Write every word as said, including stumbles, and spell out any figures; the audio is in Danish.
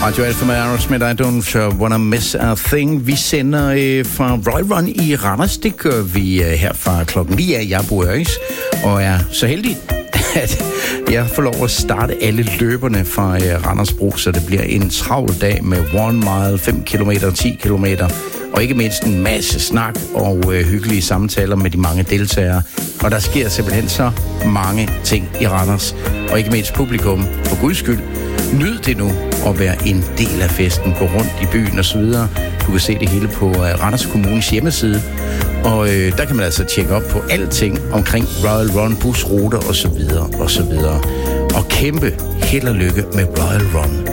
Radio Alfa med Aerosmith, I don't wanna miss a thing. Vi sender øh, fra Royal Run i Randers. Det gør vi øh, her fra klokken ni af. Jeg bor i Øres, og er så heldig, at jeg får lov at starte alle løberne fra øh, Randersbro, så det bliver en travl dag med one mile, fem kilometer, ti kilometer, og ikke mindst en masse snak og øh, hyggelige samtaler med de mange deltagere. Og der sker simpelthen så mange ting i Randers, og ikke mindst publikum, for guds skyld. Nyd det nu at være en del af festen, gå rundt i byen og så videre. Du kan se det hele på uh, Randers Kommunes hjemmeside, og uh, der kan man altså tjekke op på alting omkring Royal Run, busruter og så videre og så videre. Og kæmpe held og lykke med Royal Run.